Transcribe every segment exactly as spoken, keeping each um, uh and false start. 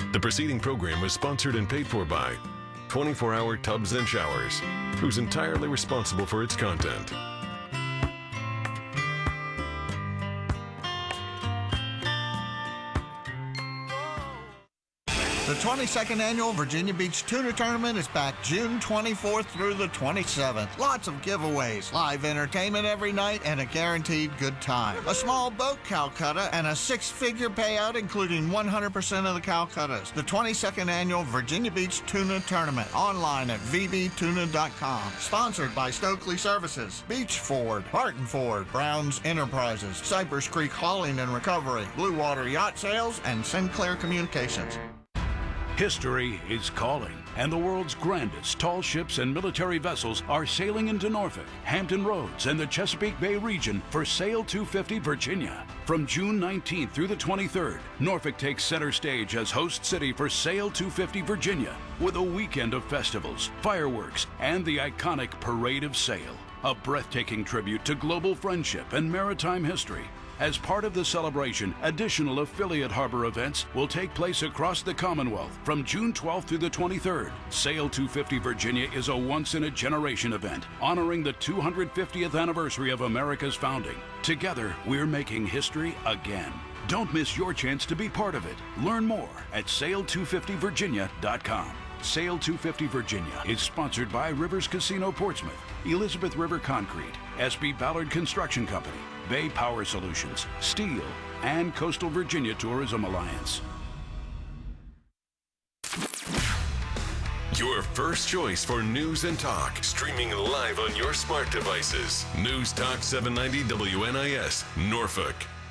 The preceding program was sponsored and paid for by twenty-four hour Tubs and Showers, who's entirely responsible for its content. The twenty-second Annual Virginia Beach Tuna Tournament is back June twenty-fourth through the twenty-seventh. Lots of giveaways, live entertainment every night, and a guaranteed good time. A small boat Calcutta and a six-figure payout, including one hundred percent of the Calcuttas. The twenty-second Annual Virginia Beach Tuna Tournament, online at v b tuna dot com. Sponsored by Stokely Services, Beach Ford, Barton Ford, Browns Enterprises, Cypress Creek Hauling and Recovery, Blue Water Yacht Sales, and Sinclair Communications. History is calling, and the world's grandest tall ships and military vessels are sailing into Norfolk, Hampton Roads, and the Chesapeake Bay region for Sail two fifty Virginia. From June nineteenth through the twenty-third, Norfolk takes center stage as host city for Sail two fifty Virginia, with a weekend of festivals, fireworks, and the iconic Parade of Sail, a breathtaking tribute to global friendship and maritime history. As part of the celebration, additional affiliate harbor events will take place across the Commonwealth from June twelfth through the twenty-third. Sail two fifty Virginia is a once-in-a-generation event honoring the two hundred fiftieth anniversary of America's founding. Together, we're making history again. Don't miss your chance to be part of it. Learn more at sail two fifty virginia dot com. Sail two fifty Virginia is sponsored by Rivers Casino Portsmouth, Elizabeth River Concrete, S B Ballard Construction Company, Bay Power Solutions, Steel, and Coastal Virginia Tourism Alliance. Your first choice for news and talk, streaming live on your smart devices. News Talk seven ninety W N I S, Norfolk.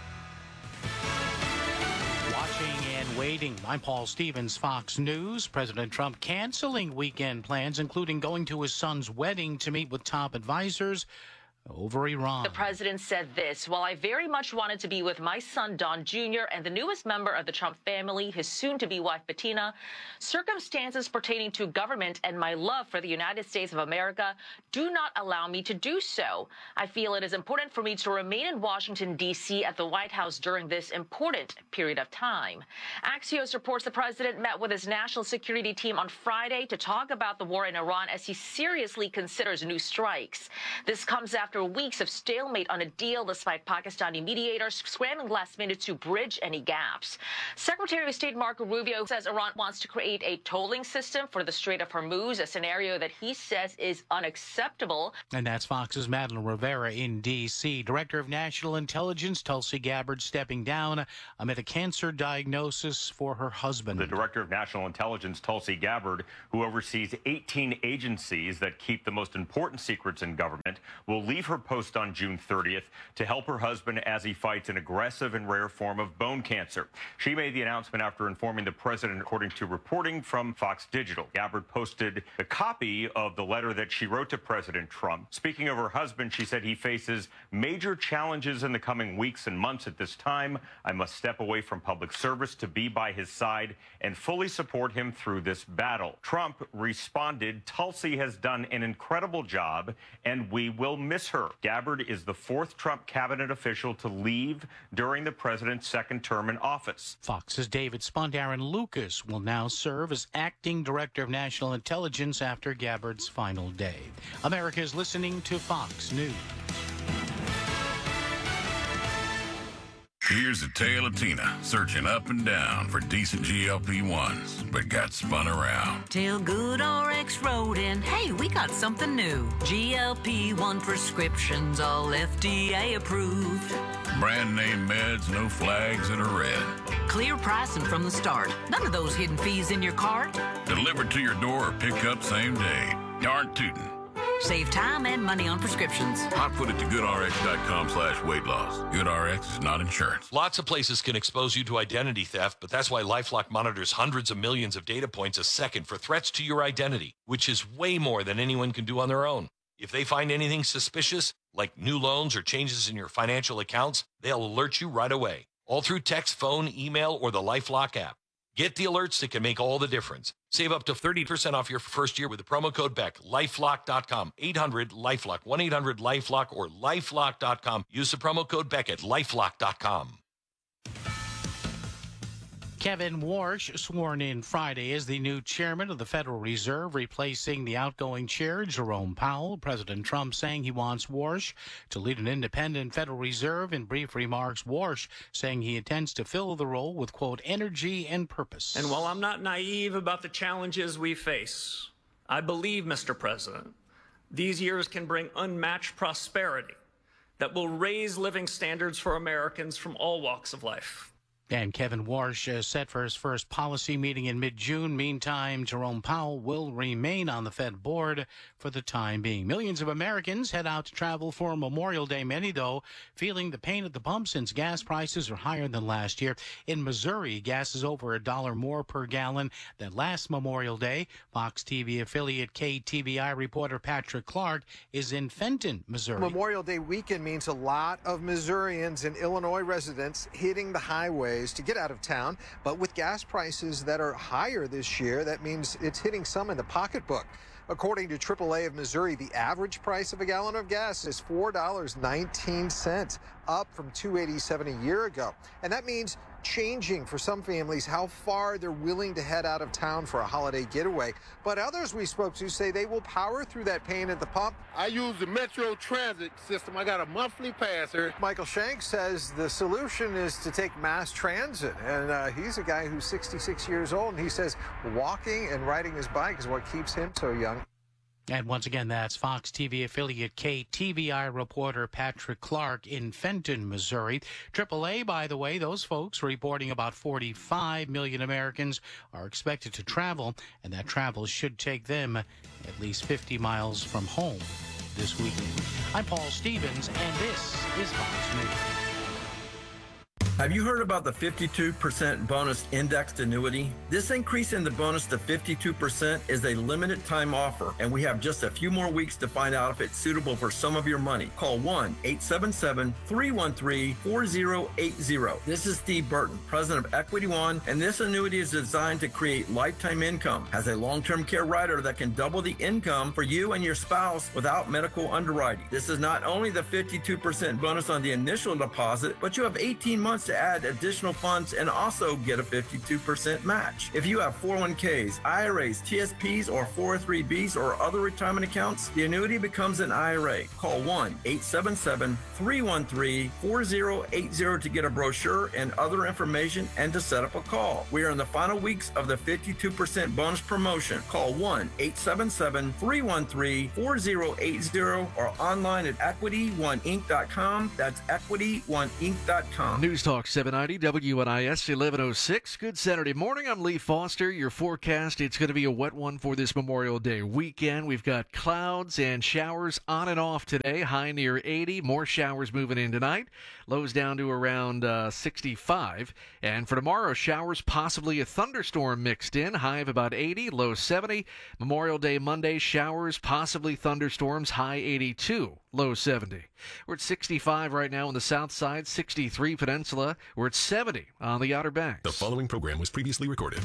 Waiting. I'm Paul Stevens, Fox News. President Trump canceling weekend plans, including going to his son's wedding to meet with top advisors over Iran. The president said this: while I very much wanted to be with my son, Don Junior, and the newest member of the Trump family, his soon-to-be wife, Bettina, circumstances pertaining to government and my love for the United States of America do not allow me to do so. I feel it is important for me to remain in Washington, D C at the White House during this important period of time. Axios reports the president met with his national security team on Friday to talk about the war in Iran as he seriously considers new strikes. This comes after weeks of stalemate on a deal, despite Pakistani mediators scrambling last minute to bridge any gaps. Secretary of State Marco Rubio says Iran wants to create a tolling system for the Strait of Hormuz, a scenario that he says is unacceptable. And that's Fox's Madeline Rivera in D C. Director of National Intelligence Tulsi Gabbard stepping down amid a cancer diagnosis for her husband. The Director of National Intelligence, Tulsi Gabbard, who oversees eighteen agencies that keep the most important secrets in government, will leave her post on June thirtieth to help her husband as he fights an aggressive and rare form of bone cancer. She made the announcement after informing the president, according to reporting from Fox Digital. Gabbard posted a copy of the letter that she wrote to President Trump. Speaking of her husband, she said he faces major challenges in the coming weeks and months. At this time, I must step away from public service to be by his side and fully support him through this battle. Trump responded, Tulsi has done an incredible job and we will miss her. Gabbard is the fourth Trump cabinet official to leave during the president's second term in office. Fox's David Spunt. Aaron Lucas will now serve as acting director of national intelligence after Gabbard's final day. America is listening to Fox News. Here's a tale of Tina searching up and down for decent G L P ones, but got spun around. Till Good R X wrote in, hey, we got something new. G L P one prescriptions, all F D A approved. Brand name meds, no flags that are red. Clear pricing from the start. None of those hidden fees in your cart. Delivered to your door or pick up same day. Darn tootin'. Save time and money on prescriptions. I put it to goodrx.com slash weight loss. GoodRx is not insurance. Lots of places can expose you to identity theft, but that's why LifeLock monitors hundreds of millions of data points a second for threats to your identity, which is way more than anyone can do on their own. If they find anything suspicious, like new loans or changes in your financial accounts, they'll alert you right away, all through text, phone, email, or the LifeLock app. Get the alerts that can make all the difference. Save up to thirty percent off your first year with the promo code Beck. lifelock dot com, eight hundred LifeLock, one eight hundred LifeLock, or lifelock dot com. Use the promo code Beck at lifelock dot com. Kevin Warsh sworn in Friday as the new chairman of the Federal Reserve, replacing the outgoing chair, Jerome Powell. President Trump saying he wants Warsh to lead an independent Federal Reserve. In brief remarks, Warsh saying he intends to fill the role with, quote, energy and purpose. And while I'm not naive about the challenges we face, I believe, Mister President, these years can bring unmatched prosperity that will raise living standards for Americans from all walks of life. And Kevin Warsh is set for his first policy meeting in mid-June. Meantime, Jerome Powell will remain on the Fed board for the time being. Millions of Americans head out to travel for Memorial Day. Many, though, feeling the pain at the pump since gas prices are higher than last year. In Missouri, gas is over a dollar more per gallon than last Memorial Day. Fox T V affiliate K T V I reporter Patrick Clark is in Fenton, Missouri. Memorial Day weekend means a lot of Missourians and Illinois residents hitting the highway to get out of town, but with gas prices that are higher this year, that means it's hitting some in the pocketbook. According to triple A of Missouri, the average price of a gallon of gas is four dollars and nineteen cents, up from two dollars and eighty-seven cents a year ago. And that means changing for some families how far they're willing to head out of town for a holiday getaway. But others we spoke to say they will power through that pain at the pump. I use the Metro Transit system. I got a monthly pass here. Michael Shank says the solution is to take mass transit. And uh, he's a guy who's sixty-six years old, and he says walking and riding his bike is what keeps him so young. And once again, that's Fox T V affiliate K T V I reporter Patrick Clark in Fenton, Missouri. triple A, by the way, those folks reporting about forty-five million Americans are expected to travel, and that travel should take them at least fifty miles from home this weekend. I'm Paul Stevens, and this is Fox News. Have you heard about the fifty-two percent bonus indexed annuity? This increase in the bonus to fifty-two percent is a limited time offer, and we have just a few more weeks to find out if it's suitable for some of your money. Call one eight seven seven, three one three, four zero eight zero. This is Steve Burton, president of Equity One, and this annuity is designed to create lifetime income. Has a long-term care rider that can double the income for you and your spouse without medical underwriting. This is not only the fifty-two percent bonus on the initial deposit, but you have eighteen months to add additional funds and also get a fifty-two percent match. If you have four oh one k's, I R As, T S Ps, or four oh three B's or other retirement accounts, the annuity becomes an I R A. Call one eight seven seven, three one three, four zero eight zero to get a brochure and other information and to set up a call. We are in the final weeks of the fifty-two percent bonus promotion. Call one eight seven seven, three one three, four zero eight zero or online at equity one inc dot com. That's equity one inc dot com. News Talk seven ninety W N I S eleven oh six. Good Saturday morning. I'm Lee Foster. Your forecast, it's going to be a wet one for this Memorial Day weekend. We've got clouds and showers on and off today. High near eighty. More showers moving in tonight. Lows down to around uh, sixty-five. And for tomorrow, showers, possibly a thunderstorm mixed in. High of about eighty. Low seventy. Memorial Day Monday, showers, possibly thunderstorms. High eighty-two. Low seventy. We're at sixty-five right now on the south side, sixty-three Peninsula. We're at seventy on the Outer Banks. The following program was previously recorded.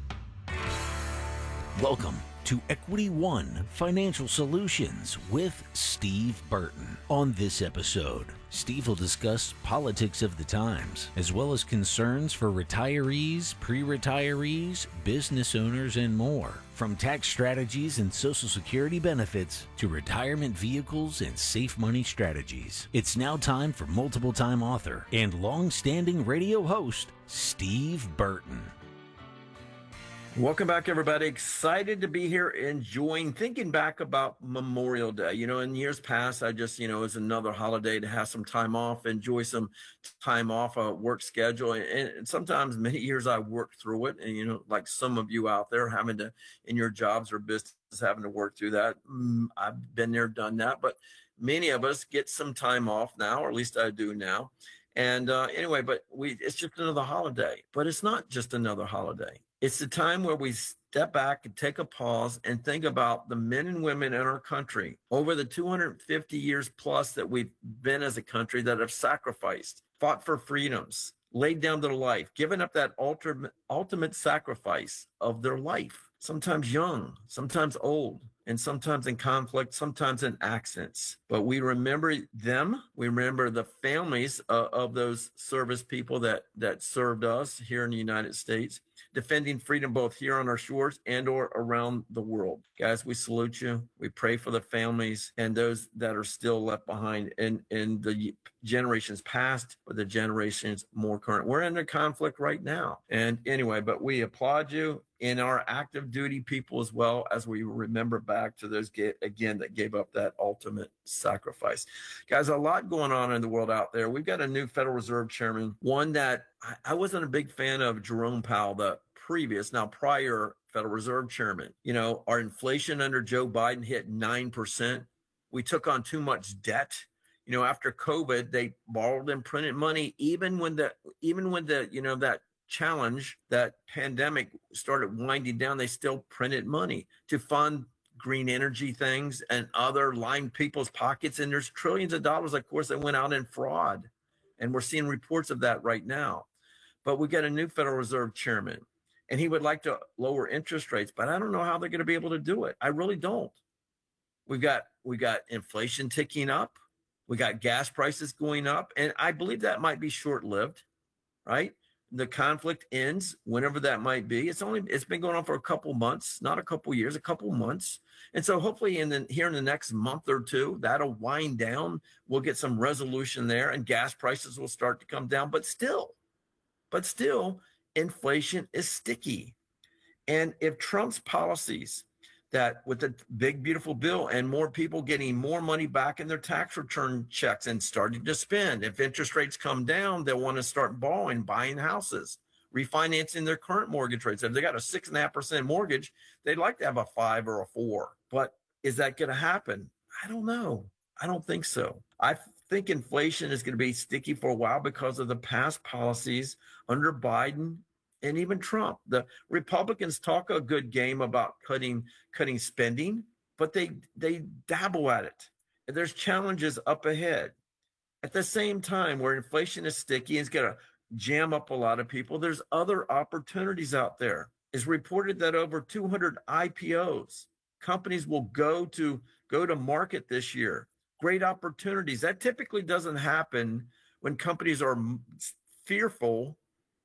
Welcome to Equity One Financial Solutions with Steve Burton. On this episode, Steve will discuss politics of the times, as well as concerns for retirees, pre-retirees, business owners, and more. From tax strategies and Social Security benefits to retirement vehicles and safe money strategies. It's now time for multiple-time author and long-standing radio host, Steve Burton. Welcome back, everybody. Excited to be here, enjoying, thinking back about Memorial Day. You know, in years past, I just, you know, it was another holiday to have some time off, enjoy some time off a work schedule. And, and sometimes many years I worked through it. And, you know, like some of you out there having to, in your jobs or business, having to work through that. Mm, I've been there, done that. But many of us get some time off now, or at least I do now. And uh, anyway, but we it's just another holiday. But it's not just another holiday. It's the time where we step back and take a pause and think about the men and women in our country over the two hundred fifty years plus that we've been as a country that have sacrificed, fought for freedoms, laid down their life, given up that ultimate, ultimate sacrifice of their life, sometimes young, sometimes old, and sometimes in conflict, sometimes in accidents. But we remember them. We remember the families uh, of those service people that, that served us here in the United States, defending freedom both here on our shores and or around the world. Guys, we salute you. We pray for the families and those that are still left behind in, in the generations past, but the generations more current. We're in a conflict right now. And anyway, but we applaud you in our active duty people as well, as we remember back to those, again, that gave up that ultimate sacrifice. Guys, a lot going on in the world out there. We've got a new Federal Reserve chairman, one that I wasn't a big fan of, Jerome Powell, the previous, now prior Federal Reserve chairman. You know, our inflation under Joe Biden hit nine percent. We took on too much debt. You know, after COVID, they borrowed and printed money, even when the, even when the, you know, that challenge, that pandemic started winding down, they still printed money to fund green energy things and other line people's pockets. And there's trillions of dollars, of course, that went out in fraud. And we're seeing reports of that right now. But we got a new Federal Reserve chairman, and he would like to lower interest rates, but I don't know how they're going to be able to do it. I really don't. We've got, we got inflation ticking up. We got gas prices going up. And I believe that might be short-lived, right? The conflict ends whenever that might be. It's only, it's been going on for a couple months, not a couple years, a couple months. And so hopefully in the, here in the next month or two, that'll wind down. We'll get some resolution there and gas prices will start to come down, but still, but still inflation is sticky. And if Trump's policies that with the big, beautiful bill and more people getting more money back in their tax return checks and starting to spend, if interest rates come down, they'll want to start borrowing, buying houses, refinancing their current mortgage rates. If they got a six and a half percent mortgage, they'd like to have a five or a four. But is that going to happen? I don't know. I don't think so. I think inflation is going to be sticky for a while because of the past policies under Biden and even Trump. The Republicans talk a good game about cutting cutting spending, but they they dabble at it. And there's challenges up ahead. At the same time, where inflation is sticky and it's going to jam up a lot of people, there's other opportunities out there. It's reported that over two hundred I P Os, companies will go to go to market this year. Great opportunities. That typically doesn't happen when companies are fearful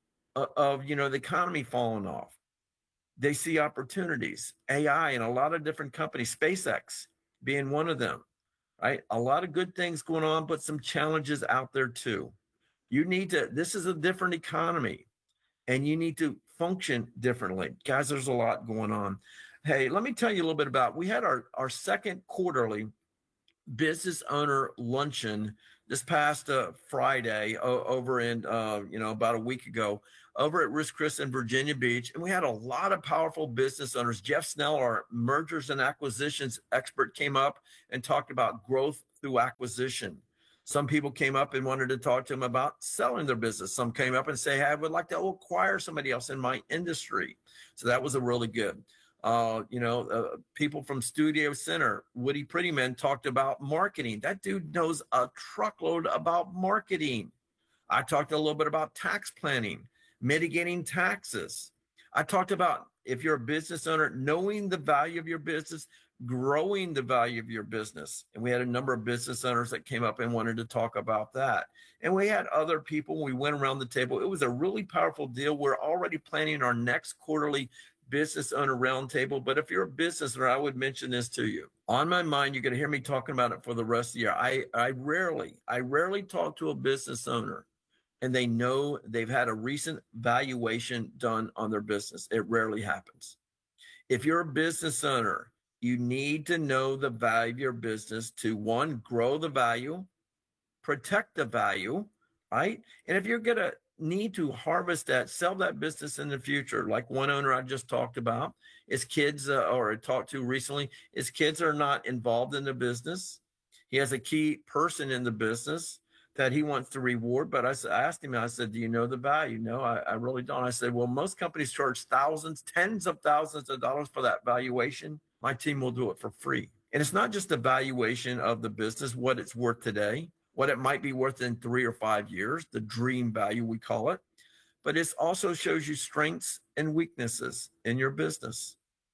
of, you know, the economy falling off. They see opportunities. A I and a lot of different companies, SpaceX being one of them, right? A lot of good things going on, but some challenges out there too. You need to, this is a different economy and you need to function differently. Guys, there's a lot going on. Hey, let me tell you a little bit about, we had our, our second quarterly business owner luncheon this past uh, Friday uh, over in, uh, you know, about a week ago over at Ruth's Chris in Virginia Beach. And we had a lot of powerful business owners. Jeff Snell, our mergers and acquisitions expert, came up and talked about growth through acquisition. Some people came up and wanted to talk to him about selling their business. Some came up and say, hey, I would like to acquire somebody else in my industry. So that was a really good. Uh, you know, uh, people from Studio Center, Woody Prettyman, talked about marketing. That dude knows a truckload about marketing. I talked a little bit about tax planning, mitigating taxes. I talked about, if you're a business owner, knowing the value of your business, growing the value of your business. And we had a number of business owners that came up and wanted to talk about that. And we had other people. We went around the table. It was a really powerful deal. We're already planning our next quarterly business owner roundtable. But if you're a business owner, I would mention this to you. On my mind, you're going to hear me talking about it for the rest of the year. I, I rarely, I rarely talk to a business owner and they know they've had a recent valuation done on their business. It rarely happens. If you're a business owner, you need to know the value of your business to, one, grow the value, protect the value, right? And if you're going to need to harvest that, sell that business in the future, like one owner I just talked about, his kids, uh, or I talked to recently, his kids are not involved in the business. He has a key person in the business that he wants to reward. But I asked him, I said, do you know the value? No, I, I really don't. I said, well, most companies charge thousands, tens of thousands of dollars for that valuation. My team will do it for free. And it's not just the valuation of the business, what it's worth today, what it might be worth in three or five years, the dream value we call it, but it also shows you strengths and weaknesses in your business.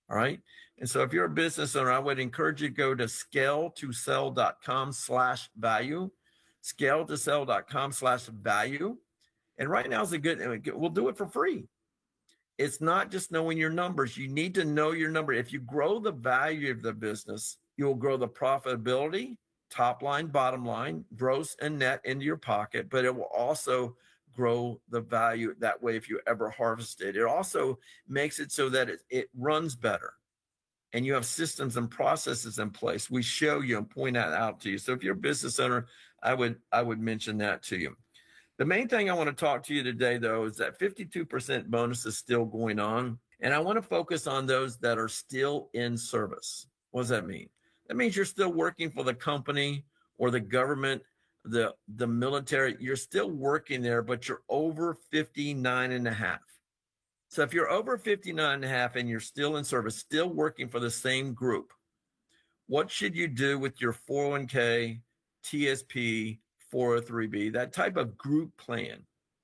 All right. And so if you're a business owner, I would encourage you to go to scale to sell dot com slash value, scale to sell dot com slash value. And right now is a good, we'll do it for free. It's not just knowing your numbers. You need to know your number. If you grow the value of the business, you'll grow the profitability, top line, bottom line, gross and net into your pocket, but it will also grow the value that way if you ever harvest it. It also makes it so that it, it runs better and you have systems and processes in place. We show you and point that out to you. So if you're a business owner, I would I would mention that to you. The main thing I want to talk to you today, though, is that fifty-two percent bonus is still going on. And I want to focus on those that are still in service. What does that mean? That means you're still working for the company or the government, the, the military. You're still working there, but you're over fifty-nine and a half. So if you're over fifty-nine and a half and you're still in service, still working for the same group, what should you do with your four oh one k, T S P, four oh three b, that type of group plan?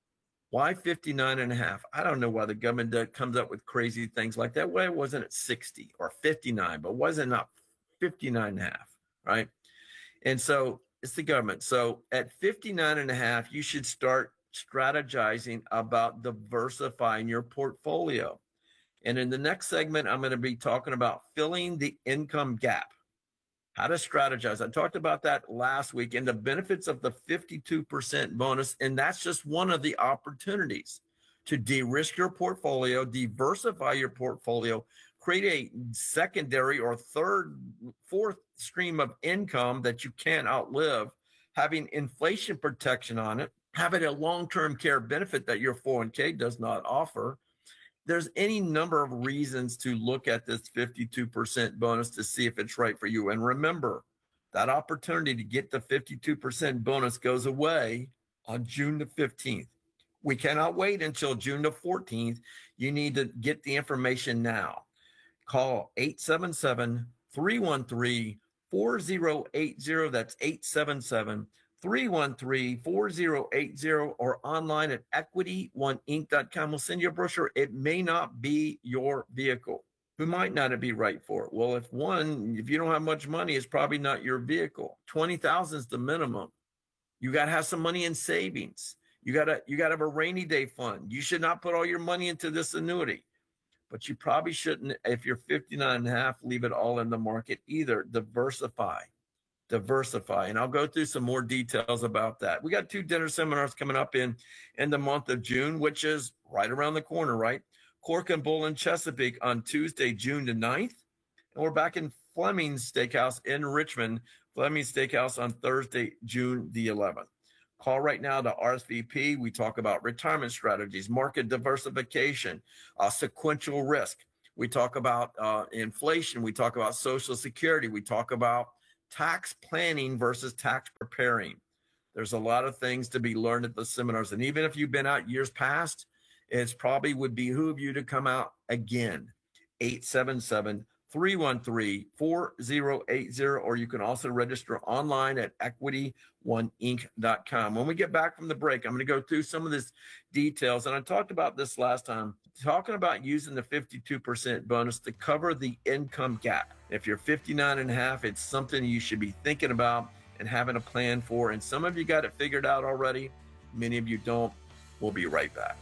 Why fifty-nine and a half? I don't know why the government does, comes up with crazy things like that. Why wasn't it sixty or fifty-nine, but wasn't not fifty-nine and a half, right? And so it's the government. So at fifty-nine and a half, you should start strategizing about diversifying your portfolio. And in the next segment, I'm going to be talking about filling the income gap. How to strategize. I talked about that last week and the benefits of the fifty-two percent bonus. And that's just one of the opportunities to de-risk your portfolio, diversify your portfolio, create a secondary or third, fourth stream of income that you can't outlive, having inflation protection on it, having a long-term care benefit that your four oh one k does not offer. There's any number of reasons to look at this fifty-two percent bonus to see if it's right for you. And remember, that opportunity to get the fifty-two percent bonus goes away on June the fifteenth. We cannot wait until June the fourteenth. You need to get the information now. Call eight seven seven, three one three, four oh eight oh. That's eight seven seven, three one three, four oh eight oh, or online at equity one inc dot com. We'll send you a brochure. It may not be your vehicle. Who might not be right for it? Well, if one, if you don't have much money, it's probably not your vehicle. twenty thousand is the minimum. You got to have some money in savings. You got to, you got to have a rainy day fund. You should not put all your money into this annuity, but you probably shouldn't, if you're fifty-nine and a half, leave it all in the market either. Diversify. Diversify. And I'll go through some more details about that. We got two dinner seminars coming up in, in the month of June, which is right around the corner, right? Cork and Bull in Chesapeake on Tuesday, June the ninth. And we're back in Fleming's Steakhouse in Richmond, Fleming's Steakhouse on Thursday, June the eleventh. Call right now to R S V P. We talk about retirement strategies, market diversification, uh, sequential risk. We talk about uh, inflation. We talk about Social Security. We talk about tax planning versus tax preparing. There's a lot of things to be learned at the seminars. And even if you've been out years past, it's probably would behoove you to come out again. eight seven seven, three one three, four oh eight oh, or you can also register online at equity one inc dot com. When we get back from the break, I'm going to go through some of this details. And I talked about this last time, talking about using the fifty-two percent bonus to cover the income gap. If you're fifty-nine and a half, it's something you should be thinking about and having a plan for. And some of you got it figured out already. Many of you don't. We'll be right back.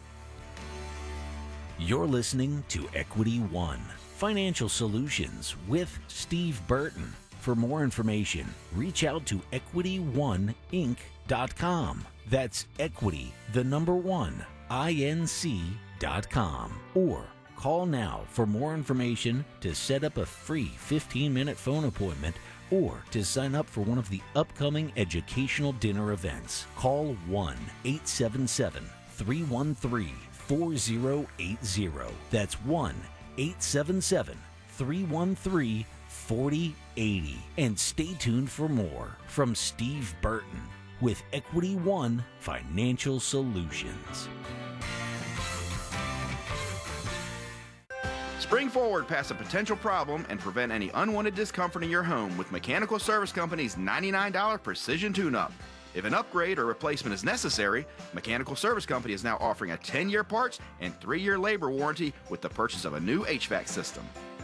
You're listening to Equity One Financial Solutions with Steve Burton. For more information, reach out to equity one inc dot com. That's equity, the number one, inc dot com. Or call now for more information to set up a free fifteen-minute phone appointment or to sign up for one of the upcoming educational dinner events. Call one eight seven seven, three one three, four oh eight oh. That's one eight seven seven, three one three, four oh eight oh. And stay tuned for more from Steve Burton with Equity One Financial Solutions. Spring forward past a potential problem and prevent any unwanted discomfort in your home with Mechanical Service Company's ninety-nine dollars Precision Tune-Up. If an upgrade or replacement is necessary, Mechanical Service Company is now offering a ten-year parts and three-year labor warranty with the purchase of a new H V A C system.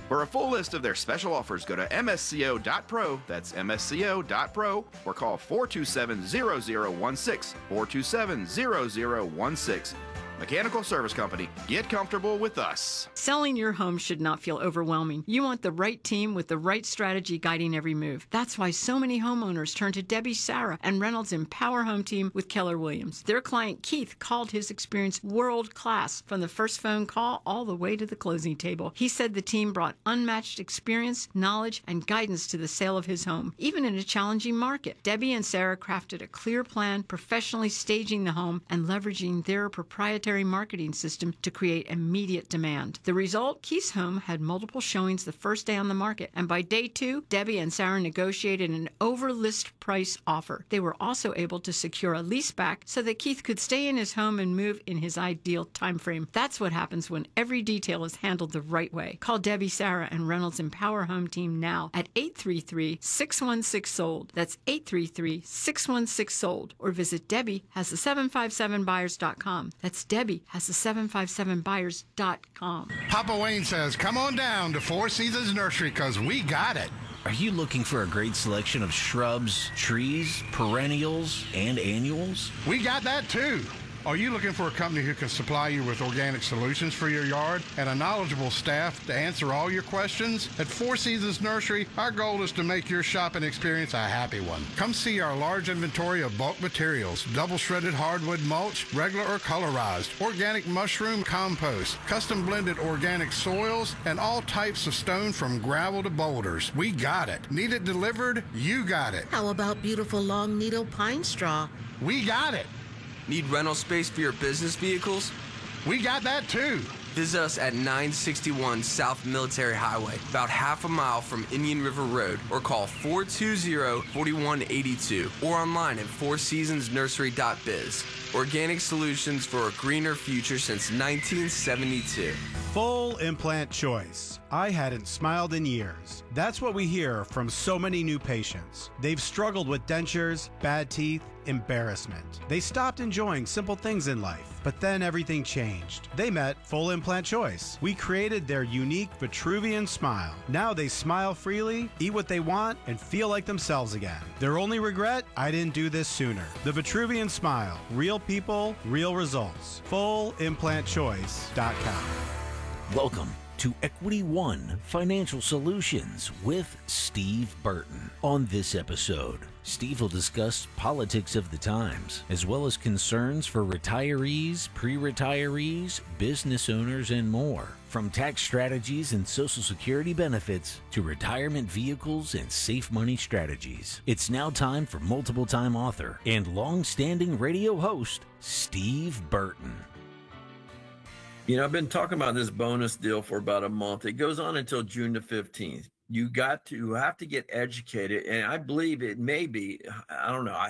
For a full list of their special offers, go to M S C O dot pro, that's M S C O dot pro, or call four two seven, zero zero one six, four two seven, zero zero one six. Mechanical Service Company. Get comfortable with us. Selling your home should not feel overwhelming. You want the right team with the right strategy guiding every move. That's why so many homeowners turn to Debbie Sarah and Reynolds Empower Home Team with Keller Williams. Their client Keith called his experience world class from the first phone call all the way to the closing table. He said the team brought unmatched experience, knowledge, and guidance to the sale of his home, even in a challenging market. Debbie and Sarah crafted a clear plan, professionally staging the home and leveraging their proprietary marketing system to create immediate demand. The result, Keith's home had multiple showings the first day on the market, and by day two, Debbie and Sarah negotiated an over-list price offer. They were also able to secure a lease back so that Keith could stay in his home and move in his ideal time frame. That's what happens when every detail is handled the right way. Call Debbie, Sarah, and Reynolds Empower Home Team now at eight three three, six one six, sold. That's eight three three, six one six, sold. Or visit Debbie has the seven five seven buyers dot com. That's Debbie has the seven five seven buyers dot com. Papa Wayne says, come on down to Four Seasons Nursery because we got it. Are you looking for a great selection of shrubs, trees, perennials, and annuals? We got that too. Are you looking for a company who can supply you with organic solutions for your yard and a knowledgeable staff to answer all your questions? At Four Seasons Nursery, our goal is to make your shopping experience a happy one. Come see our large inventory of bulk materials, double shredded hardwood mulch, regular or colorized, organic mushroom compost, custom blended organic soils, and all types of stone from gravel to boulders. We got it. Need it delivered? You got it. How about beautiful long needle pine straw? We got it. Need rental space for your business vehicles? We got that too. Visit us at nine sixty-one South Military Highway, about half a mile from Indian River Road, or call four two zero, four one eight two, or online at four seasons nursery dot biz. Organic solutions for a greener future since nineteen seventy-two. Full implant choice. I hadn't smiled in years. That's what we hear from so many new patients. They've struggled with dentures, bad teeth, embarrassment. They stopped enjoying simple things in life, but then everything changed. They met Full Implant Choice. We created their unique Vitruvian smile. Now they smile freely, eat what they want, and feel like themselves again. Their only regret? I didn't do this sooner. The Vitruvian smile. Real people, real results. full implant choice dot com. Welcome to Equity One Financial Solutions with Steve Burton. On this episode, Steve will discuss politics of the times, as well as concerns for retirees, pre-retirees, business owners, and more. From tax strategies and Social Security benefits to retirement vehicles and safe money strategies. It's now time for multiple-time author and long-standing radio host, Steve Burton. You know, I've been talking about this bonus deal for about a month. It goes on until June the fifteenth. You got to you have to get educated. And I believe it may be, I don't know, I,